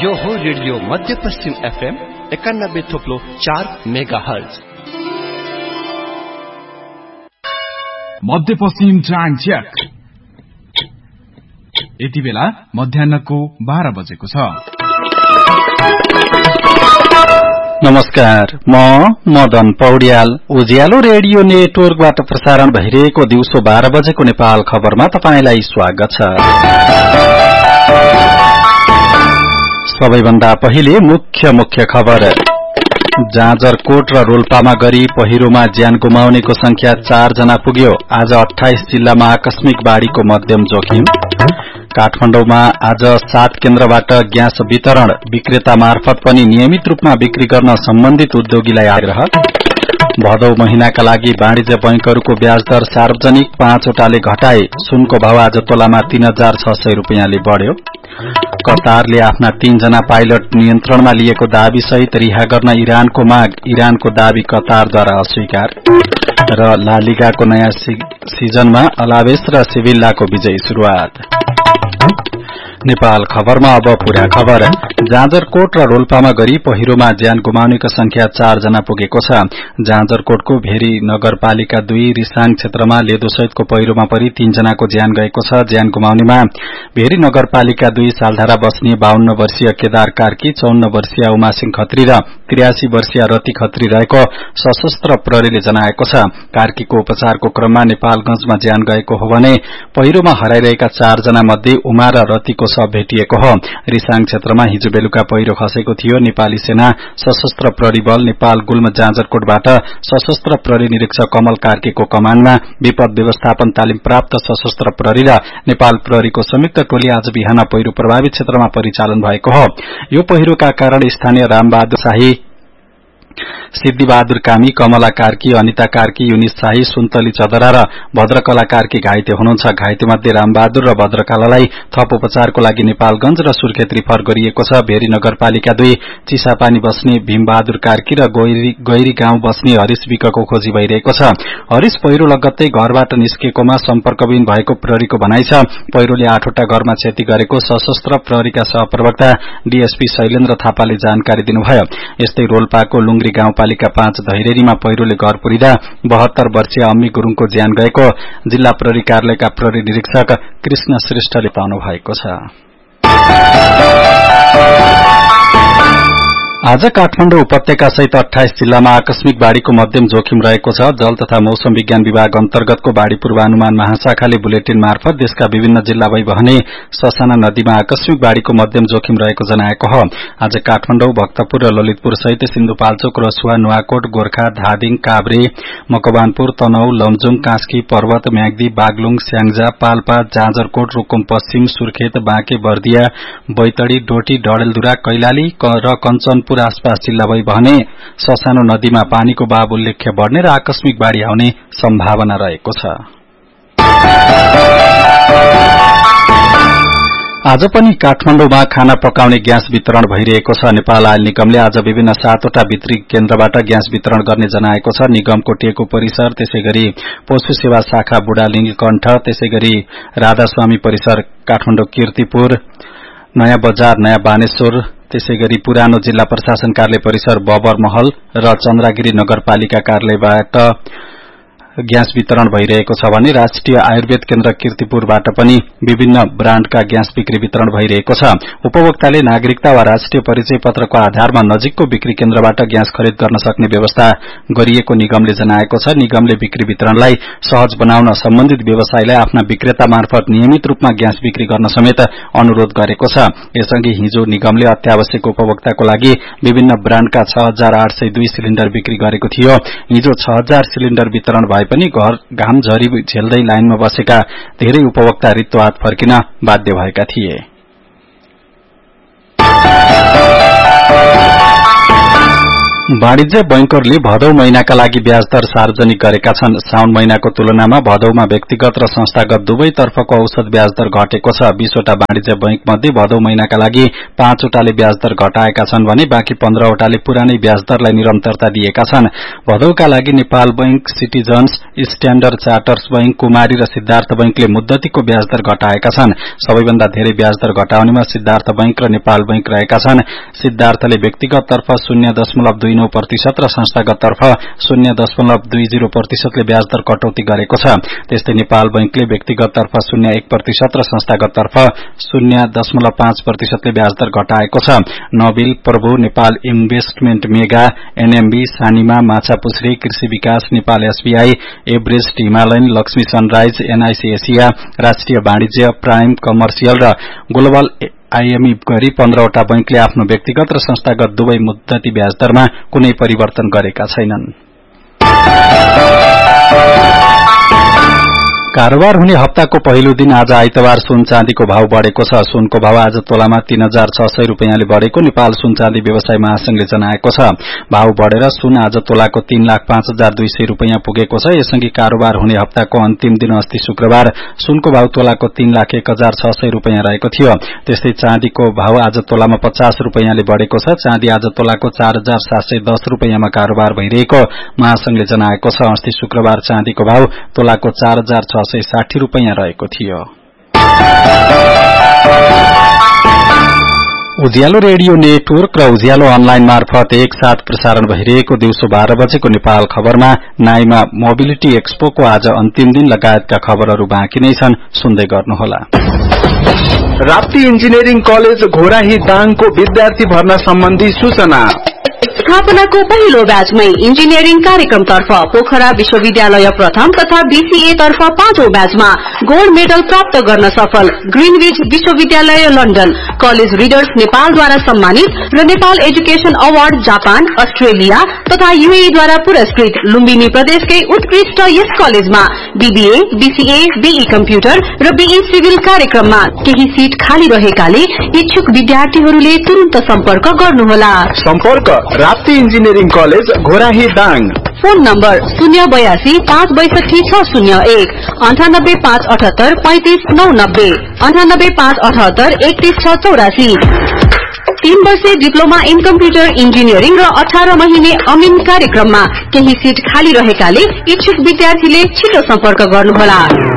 यो हो रेडियो मध्यपश्चिम FM 91.4 megahertz. मध्यपश्चिम time check. यति बेला मध्याहको 12 बजेको छ। नमस्कार, म मदन पौड्याल। उज्यालो रेडियो नेटवर्कबाट प्रसारण भइरहेको दिउँसो 12 बजेको नेपाल खबरमा तपाईंलाई स्वागत छ। सबैभन्दा पहिले मुख्य खबर। जाजरकोट र रोल्पामा गरी पहिरोमा ज्यान गुमाउनेको संख्या 4 जना पुग्यो। आज 28 जिल्लामा आकस्मिक बाढ़ीको मध्यम जोखिम। काठमाडौँमा आज 7 केन्द्रबाट ग्यास वितरण, विक्रेता मार्फत पनि नियमित रूपमा बिक्री गर्न सम्बन्धित उद्योगीलाई आग्रह। भदौ महिनाका लागि वाणिज्य बैंकहरूको ब्याज दर सार्वजनिक 5 वटाले घटाए। सुनको भाव आज तोलामा 3600 रुपियाँले बढ़्यो। कतारले आफ्ना 3 जना पाइलट नियन्त्रणमा लिएको दावी सहित रिहा गर्न इरानको माग। इरानको दावी कतारद्वारा अस्वीकार। र ला लिगाको नयाँ सिजनमा अलावेस र सेभिल्लाको विजयी शुरूआत। नेपाल खबरमा अब पूरा खबर। जाजरकोट र रोल्पामा गरी पहिरोमा ज्यान गुमाउनेको संख्या 4 जना पुगेको छ। जाजरकोटको भेरी नगरपालिका 2 रिसाङ क्षेत्रमा लेदोसहितको पहिरोमा परि 3 जनाको ज्यान गएको छ। ज्यान गुमाउनेमा भेरी नगरपालिका 2 सालधारा बस्ने 52 वर्षीय केदार कार्की, 54 वर्षीय उमासिंह खत्री र 83 वर्षीय रति खत्री रहेको सशस्त्र प्रहरीले जनाएको छ। कार्कीको उपचारको क्रममा नेपालगंजमा ज्यान गएको हो भने पहिरोमा हराइरहेका 4 जना मध्ये उमा र रतिको शव भेटिएको हो। रिसाङ क्षेत्रमा हिजो बेलुका पहिरो खसेको थियो। नेपाली सेना सशस्त्र प्रहरी बल नेपाल गुल्म जाजरकोटबाट सशस्त्र प्रहरी निरीक्षक कमल कार्कीको कमानमा विपद व्यवस्थापन तालिम प्राप्त सशस्त्र प्रहरी र नेपाल प्रहरीको संयुक्त टोली आज बिहान पहिरो प्रभावित क्षेत्रमा परिचालन भएको हो। यो पहिरोका कारण स्थानीय रामबहादुर शाही, सिद्धिबहादुर कामी, कमला कार्की, अनिता कार्की, युनिस शाही, सुन्तली चदरा र भद्रकला कार्की घाइते हुनुहुन्छ। घाइते मध्ये रामबहादुर र भद्रकलालाई थप उपचारको लागि नेपालगंज र सुर्खेत रिफर गरिएको छ। भेरी नगरपालिका 2 चिसापानी बस्ने भीमबहादुर कार्की र गैरी गाउँ बस्ने हरिश विकको खोजी भइरहेको छ। हरिश पहिरो लगत्तै घरबाट निस्केकोमा सम्पर्कविहीन भएको प्रहरीको भनाइ छ। पहिरोले 8 वटा घरमा क्षति गरेको सशस्त्र प्रहरीका सहप्रवक्ता डीएसपी शैलेन्द्र थापाले जानकारी दिनुभयो। यस्तै रोल्पाको लुंग्री गाउँपालिका 5 धैरेरीमा पहिरोले घर पुरिँदा 72 वर्षीय अम्मी गुरूङको ज्यान गएको जिल्ला प्रहरी कार्यालयका प्रहरी निरीक्षक कृष्ण श्रेष्ठले बताउनु भएको छ। आज काठमाडौँ उपत्यका सहित 28 जिल्लामा आकस्मिक बाढ़ीको मध्यम जोखिम रहेको छ। जल तथा मौसम विज्ञान विभाग अन्तर्गतको बाढ़ी पूर्वानुमान महाशाखाले बुलेटिन मार्फत देशका विभिन्न जिल्ला भई बहने ससाना नदीमा आकस्मिक बाढ़ीको मध्यम जोखिम रहेको जनाएको हो। आज काठमाडौँ, भक्तपुर र ललितपुर सहित सिन्धुपाल्चोक, रसुवा, नुवाकोट, गोर्खा, धादिङ, काभ्रे, मकवानपुर, तनहु, लमजुङ, कास्की, पर्वत, म्याग्दी, बागलुङ, स्याङ्जा, पाल्पा, जाजरकोट, रुकुम पश्चिम, सुर्खेत, बाँके, बर्दिया, बैतडी, डोटी, डडेलधुरा, कैलाली र कञ्चनपुर आसपास जिल्ला भई बहने ससानो नदीमा पानीको बहाव उल्लेख्य बढ़ने र आकस्मिक बाढ़ी आउने सम्भावना रहेको छ। आज पनि काठमाडौँमा खाना पकाउने ग्यास वितरण भइरहेको छ। नेपाल आयल निगमले आज विभिन्न 7 वटा बिक्री केन्द्रबाट ग्यास वितरण गर्ने जनाएको छ। निगमको टेको परिसर, त्यसैगरी पशु सेवा शाखा बुढा नीलकण्ठ, त्यसैगरी राधास्वामी परिसर काठमाडौँ कीर्तिपुर, नयाँ बजार नयाँ बानेश्वर, त्यसैगरी पुरानो जिल्ला प्रशासन कार्यालय परिसर बबर महल र चन्द्रगिरी नगरपालिका कार्यालयबाट ग्यास वितरण भइरहेको छ भने राष्ट्रिय आयुर्वेद केन्द्र कीर्तिपुरबाट पनि विभिन्न ब्राण्डका ग्यास बिक्री वितरण भइरहेको छ। उपभोक्ताले नागरिकता वा राष्ट्रिय परिचय पत्रको आधारमा नजिकको बिक्री केन्द्रबाट ग्यास खरिद गर्न सक्ने व्यवस्था गरिएको निगमले जनाएको छ। निगमले बिक्री वितरणलाई सहज बनाउन सम्बन्धित व्यवसायलाई आफ्ना विक्रेता मार्फत नियमित रूपमा ग्यास बिक्री गर्न समेत अनुरोध गरेको छ। यसअघि हिजो निगमले अत्यावश्यक उपभोक्ताको लागि विभिन्न ब्राण्डका 6802 सिलिण्डर बिक्री गरेको थियो। हिजो 6000 सिलिण्डर वितरण भए पनि घाम झरी झेल्दै लाइनमा बसेका धेरै उपभोक्ता रित्तो हात फर्किन बाध्य भएका थिए। वाणिज्य बैंकरले भदौ महिनाका लागि ब्याज दर सार्वजनिक गरेका छन्। साउन महिनाको तुलनामा भदौमा व्यक्तिगत र संस्थागत दुवै तर्फको औसत ब्याज दर घटेको छ। 20 वटा वाणिज्य बैंक मध्ये भदौ महिनाका लागि 5 वटाले ब्याज दर घटाएका छन् भने बाँकी 15 वटाले पुरानै ब्याज दरलाई निरन्तरता दिएका छन्। भदौका लागि Nepal bank, citizens, standard charters bank, कुमारी र सिद्धार्थ बैंकले मुद्दतीको ब्याज दर घटाएका छन्। सबैभन्दा धेरै ब्याज दर घटाउनेमा सिद्धार्थ बैंक र नेपाल बैंक रहेका छन्। सिद्धार्थले व्यक्तिगत तर्फ 0.29% र संस्थागत तर्फ 0.20% ले ब्याज दर कटौती गरेको छ। त्यस्तै नेपाल बैंकले व्यक्तिगत तर्फ 0.1% र संस्थागत तर्फ 0.5% ले ब्याज दर घटाएको छ। नोबेल, प्रभु, Nepal investment mega, NMB, Sanima, माछापुछ्री, कृषि विकास, Nepal SBI, Everest, Himalayan, Lakshmi sunrise, NIC Asia, राष्ट्रिय वाणिज्य, प्राइम कमर्सियल र ग्लोबल आईएमई गरी 15 वटा बैंकले आफ्नो व्यक्तिगत र संस्थागत दुवै मुद्दती ब्याज दरमा कुनै परिवर्तन गरेका छैनन्। कारोबार हुने हप्ताको पहिलो दिन आज आइतबार सुन चाँदीको भाव बढ़ेको छ। सुनको भाव आज तोलामा 3600 रुपैयाँले बढ़ेको नेपाल सुन चाँदी व्यवसाय महासंघले जनाएको छ। भाव बढ़ेर सुन आज तोलाको 3,05,200 रुपैयाँ पुगेको छ। यससँगै कारोबार हुने हप्ताको अन्तिम दिन अस्ति शुक्रबार सुनको भाव तोलाको 3,01,600 रुपैयाँ रहेको थियो। त्यस्तै चाँदीको भाव आज तोलामा 50 रुपैयाँले बढ़ेको छ। चाँदी आज तोलाको 4,710 रुपैयाँमा कारोबार भइरहेको महासंघले जनाएको छ। अस्ति शुक्रबार चाँदीको भाव तोलाको 4,660 रुपैयाँ रहेको थियो। उज्यालो रेडियो नेटवर्क र उज्यालो अनलाइन मार्फत एकसाथ प्रसारण भइरहेको दिउँसो 12 बजेको नेपाल खबरमा नाइमा मोबिलिटी एक्सपोको आज अन्तिम दिन लगायतका खबरहरू बाँकी नै छन्, सुन्दै गर्नुहोला। राप्ती इन्जिनियरिङ कलेज घोराही दाङको विद्यार्थी भर्ना सम्बन्धी सूचना। स्थापनाको पहिलो ब्याचमै इन्जिनियरिङ कार्यक्रमतर्फ पोखरा विश्वविद्यालय प्रथम तथा बीसीए तर्फ 5औं ब्याचमा गोल्ड मेडल प्राप्त गर्न सफल ग्रीनविच विश्वविद्यालय लन्डन, कलेज रिडर्स नेपालद्वारा सम्मानित र Nepal education award Japan, Australia तथा यूएईद्वारा पुरस्कृत लुम्बिनी प्रदेशकै उत्कृष्ट यस कलेजमा बीबीए, बीसीए, बीई कम्प्युटर र बीई सिभिल कार्यक्रममा केही सीट खाली रहेकाले इच्छुक विद्यार्थीहरूले तुरन्त सम्पर्क गर्नुहोला। सम्पर्क Rapti engineering college Ghorahi Dang. Phone number 082 562 601 98 578 35 990 98 578 31 684। 3 वर्षे डिप्लोमा इन कम्प्युटर इन्जिनियरिङ र 18 महिने अमिन कार्यक्रममा केही सीट खाली रहेकाले इच्छुक विद्यार्थीले छिटो सम्पर्क गर्नुहोला।